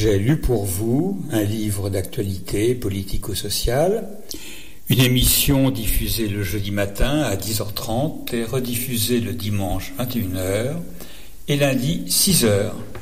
J'ai lu pour vous un livre d'actualité politico-sociale, une émission diffusée le jeudi matin à 10h30 et rediffusée le dimanche 21h et lundi 6h.